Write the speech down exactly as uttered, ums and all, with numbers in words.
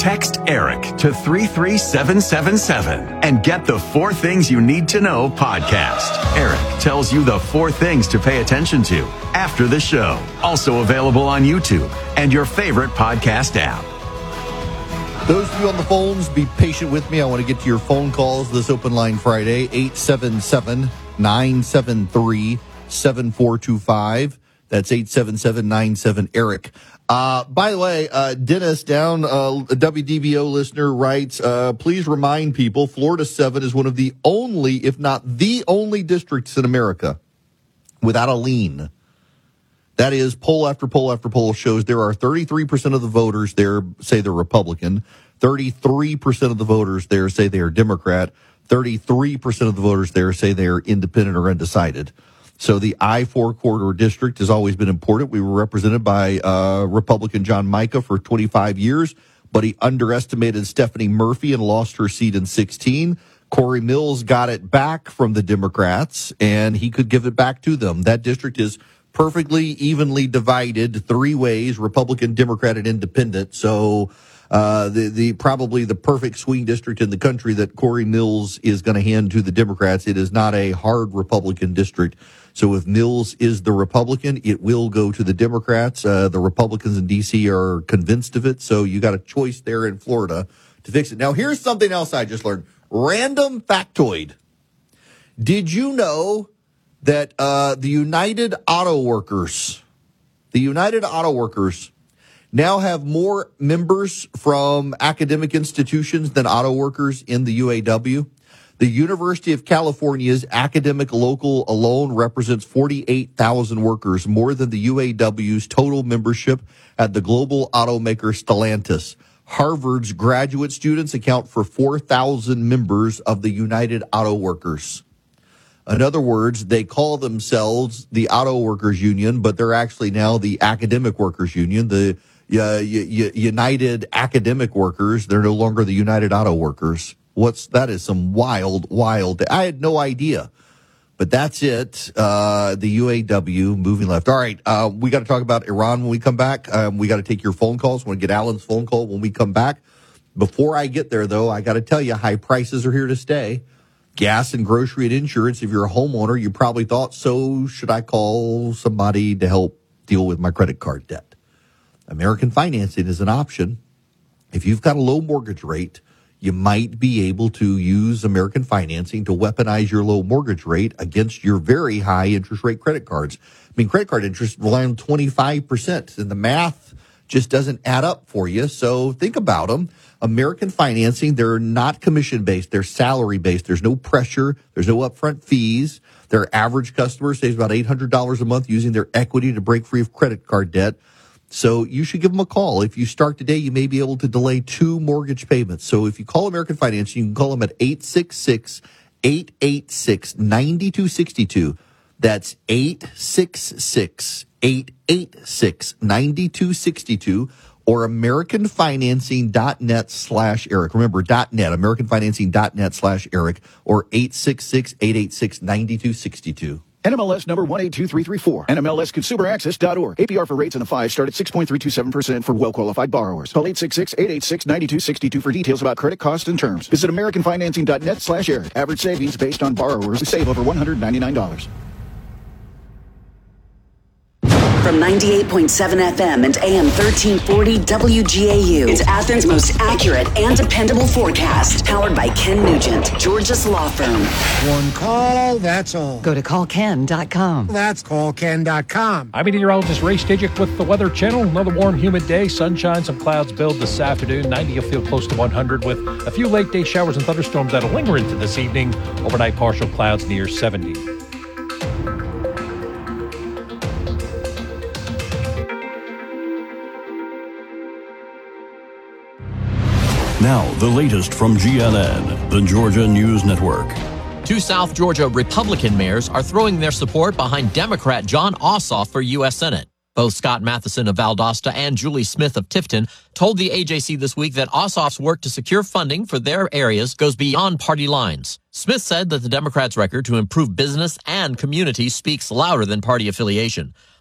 Text ERIC to three three seven seven seven and get the Four Things You Need to Know podcast. ERIC tells you the four things to pay attention to after the show. Also available on YouTube and your favorite podcast app. Those of you on the phones, be patient with me. I want to get to your phone calls this Open Line Friday, eight seven seven, nine seven three, seven four two five. That's eight seven seven, nine seven, ERIC. Uh, by the way, uh, Dennis down, uh, a W D B O listener writes, uh, please remind people Florida seven is one of the only, if not the only districts in America without a lien. That is, poll after poll after poll shows there are thirty-three percent of the voters there say they're Republican, thirty-three percent of the voters there say they are Democrat, thirty-three percent of the voters there say they are independent or undecided. So the I four corridor district has always been important. We were represented by uh, Republican John Mica for twenty-five years, but he underestimated Stephanie Murphy and lost her seat in sixteen. Corey Mills got it back from the Democrats, and he could give it back to them. That district is perfectly evenly divided three ways, Republican, Democrat, and Independent. So uh, the, the probably the perfect swing district in the country that Corey Mills is going to hand to the Democrats. It is not a hard Republican district. So if Mills is the Republican, it will go to the Democrats. Uh, the Republicans in D C are convinced of it. So you got a choice there in Florida to fix it. Now, here's something else I just learned. Random factoid. Did you know that uh, the United Auto Workers, the United Auto Workers now have more members from academic institutions than auto workers in the U A W? The University of California's academic local alone represents forty-eight thousand workers, more than the U A W's total membership at the global automaker Stellantis. Harvard's graduate students account for four thousand members of the United Auto Workers. In other words, they call themselves the Auto Workers Union, but they're actually now the Academic Workers Union, the uh, United Academic Workers. They're no longer the United Auto Workers. What's that is some wild, wild. I had no idea, but that's it. Uh, the U A W moving left. All right. Uh, we got to talk about Iran when we come back. Um, we got to take your phone calls. Want to get Alan's phone call when we come back. Before I get there, though, I got to tell you, high prices are here to stay. Gas and grocery and insurance. If you're a homeowner, you probably thought, so should I call somebody to help deal with my credit card debt? American Financing is an option. If you've got a low mortgage rate, you might be able to use American Financing to weaponize your low mortgage rate against your very high interest rate credit cards. I mean, credit card interest rely on twenty-five percent, and the math just doesn't add up for you. So think about them. American Financing, they're not commission-based. They're salary-based. There's no pressure. There's no upfront fees. Their average customer saves about eight hundred dollars a month using their equity to break free of credit card debt. So you should give them a call. If you start today, you may be able to delay two mortgage payments. So if you call American Financing, you can call them at eight six six, eight eight six, nine two six two. That's eight six six, eight eight six, nine two six two or americanfinancing.net slash Eric. Remember, .net, americanfinancing.net slash Eric or eight six six, eight eight six, nine two six two. N M L S number one eight two three three four. N M L S consumer access dot org. A P R for rates in the five start at six point three two seven percent for well-qualified borrowers. Call eight six six, eight eight six, nine two six two for details about credit costs and terms. Visit americanfinancing.net slash Eric. Average savings based on borrowers who save over one hundred ninety-nine dollars. From ninety-eight point seven F M and A M thirteen forty W G A U. It's Athens' most accurate and dependable forecast. Powered by Ken Nugent, George's law firm. One call, that's all. Go to call ken dot com. That's call ken dot com. I'm meteorologist Ray Stajic with the Weather Channel. Another warm, humid day. Sunshine, some clouds build this afternoon. ninety will feel close to one hundred with a few late day showers and thunderstorms that'll linger into this evening. Overnight partial clouds near seventy. Now, the latest from G N N, the Georgia News Network. Two South Georgia Republican mayors are throwing their support behind Democrat Jon Ossoff for U S Senate. Both Scott Matheson of Valdosta and Julie Smith of Tifton told the A J C this week that Ossoff's work to secure funding for their areas goes beyond party lines. Smith said that the Democrats' record to improve business and community speaks louder than party affiliation.